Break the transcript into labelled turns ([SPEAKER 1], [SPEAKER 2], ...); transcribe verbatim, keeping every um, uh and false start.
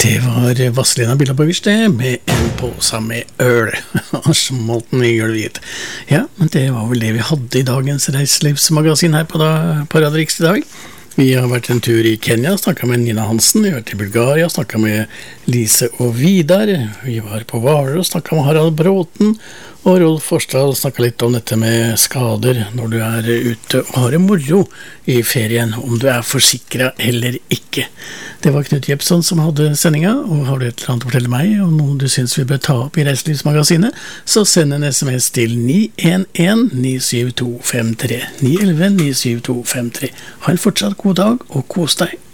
[SPEAKER 1] Det var Vazelina Bilabovic det, med en påse med øl. Smalten i gulvet. Ja, men det var vel det vi hadde i dagens reiselivsmagasin her på, da, på Radio Riks i dag. Vi har vært en tur i Kenya, snakket med Nina Hansen, vi har vært i Bulgaria, snakket med Lise og Vidar, vi var på Hvaler og snakket med Harald Bråten, og Rolf Forstad snakket litt om dette med skader når du er ute og har en moro i ferien, om du er forsikret eller ikke. Det var Knut Jepsson som hadde sendinga, og har du et eller annet å fortelle meg, og noe du synes vi bør ta opp i Reiselivsmagasinet, så send en sms til ni en en ni syv to fem tre, ni en en ni syv to fem tre. Ha en fortsatt god dag, og kos deg.